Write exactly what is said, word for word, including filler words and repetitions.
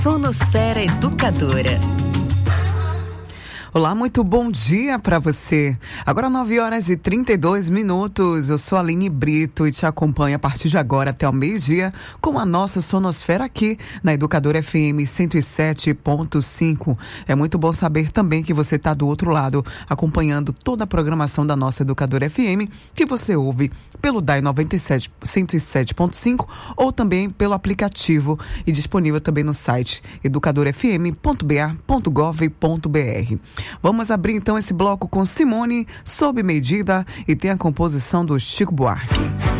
Sonosfera Educadora. Olá, muito bom dia para você. Agora nove horas e trinta e dois minutos. Eu sou a Aline Brito e te acompanho a partir de agora até o meio-dia com a nossa Sonosfera aqui na Educadora F M cento e sete ponto cinco. É muito bom saber também que você está do outro lado acompanhando toda a programação da nossa Educadora F M, que você ouve pelo D A I noventa e sete, cento e sete ponto cinco ou também pelo aplicativo e disponível também no site educadora f m ponto b a ponto gov ponto b r. Vamos abrir então esse bloco com Simone, Sob Medida, e tem a composição do Chico Buarque.